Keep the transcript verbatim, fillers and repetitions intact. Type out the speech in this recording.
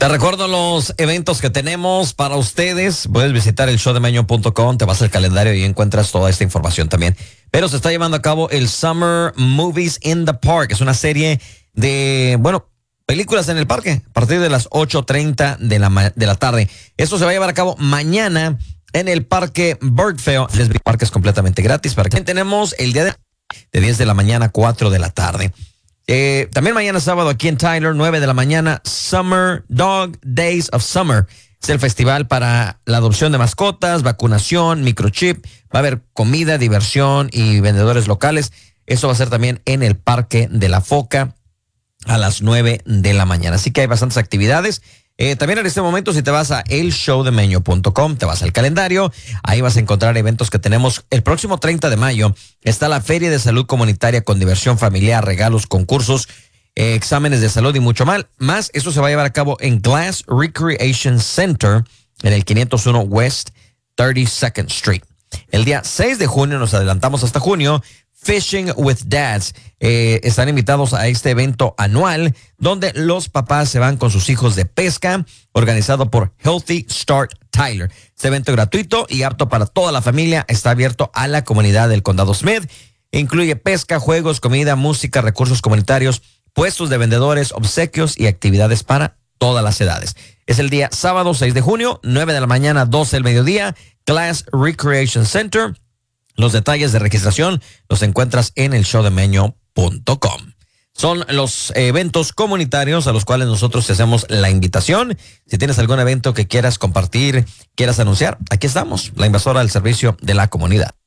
Te recuerdo los eventos que tenemos para ustedes. Puedes visitar el show de meño punto com, te vas al calendario y encuentras toda esta información también. Pero se está llevando a cabo el Summer Movies in the Park. Es una serie de, bueno, películas en el parque a partir de las ocho treinta de la, de la tarde. Esto se va a llevar a cabo mañana en el Parque Bird Feo. El parque es completamente gratis. Para que tenemos el día de, de diez de la mañana a cuatro de la tarde. Eh, también mañana sábado aquí en Tyler, nueve de la mañana, Summer Dog Days of Summer. Es el festival para la adopción de mascotas, vacunación, microchip. Va a haber comida, diversión y vendedores locales. Eso va a ser también en el Parque de la Foca a las nueve de la mañana. Así que hay bastantes actividades. Eh, también en este momento, si te vas a el show de meño punto com, te vas al calendario, ahí vas a encontrar eventos que tenemos. El próximo treinta de mayo está la Feria de Salud Comunitaria con diversión familiar, regalos, concursos, eh, exámenes de salud y mucho más. Más, eso se va a llevar a cabo en Glass Recreation Center, en el quinientos uno West thirty-second Street. El día seis de junio, nos adelantamos hasta junio, Fishing with Dads. Eh, están invitados a este evento anual donde los papás se van con sus hijos de pesca, organizado por Healthy Start Tyler. Este evento gratuito y apto para toda la familia. Está abierto a la comunidad del Condado Smith. Incluye pesca, juegos, comida, música, recursos comunitarios, puestos de vendedores, obsequios y actividades para todas las edades. Es el día sábado seis de junio, nueve de la mañana, doce del mediodía, Glass Recreation Center. Los detalles de registración los encuentras en el show de meño punto com. Son los eventos comunitarios a los cuales nosotros te hacemos la invitación. Si tienes algún evento que quieras compartir, quieras anunciar, aquí estamos, la invasora al servicio de la comunidad.